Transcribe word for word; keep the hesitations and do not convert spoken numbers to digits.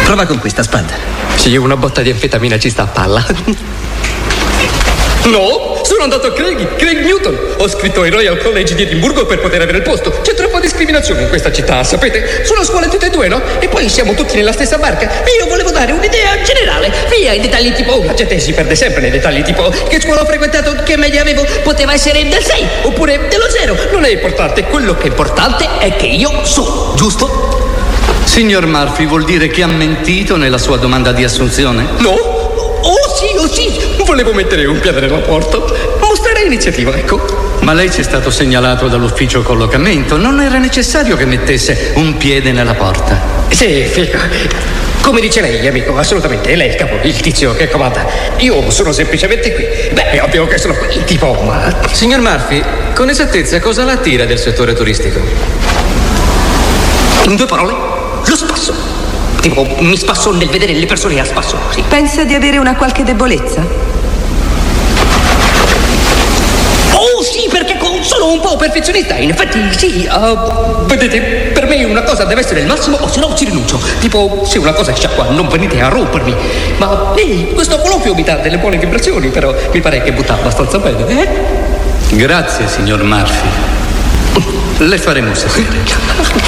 Prova con questa spada. Sì, una botta di anfetamina ci sta a palla. No, sono andato a Craig, Craig Newton. Ho scritto ai Royal College di Edimburgo per poter avere il posto. C'è troppa discriminazione in questa città, sapete? Sono a scuola tutte e due, no? E poi siamo tutti nella stessa barca. Io volevo dare un'idea generale. Via i dettagli tipo, la gente si perde sempre nei dettagli tipo che scuola ho frequentato, che media avevo. Poteva essere del sei oppure dello zero. Non è importante, quello che è importante è che io so, giusto? Signor Murphy, vuol dire che ha mentito nella sua domanda di assunzione? No? Oh sì, oh sì. Volevo mettere un piede nella porta. Mostrare iniziativa, ecco. Ma lei ci è stato segnalato dall'ufficio collocamento. Non era necessario che mettesse un piede nella porta. Sì, figa. Come dice lei, amico, assolutamente. Lei è il capo, il tizio che comanda. Io sono semplicemente qui. Beh, è ovvio che sono qui, tipo, ma... Signor Murphy, con esattezza cosa la attira del settore turistico? In due parole, lo spasso. Tipo, mi spasso nel vedere le persone a spasso, sì. Pensa di avere una qualche debolezza? Oh sì, perché sono un po' perfezionista. In effetti sì, uh, vedete, per me una cosa deve essere il massimo o se no ci rinuncio. Tipo, se una cosa è sciacqua non venite a rompermi. Ma ehi, questo colloquio mi dà delle buone vibrazioni, però mi pare che butta abbastanza bene, eh? Grazie, signor Murphy. Le faremo sapere.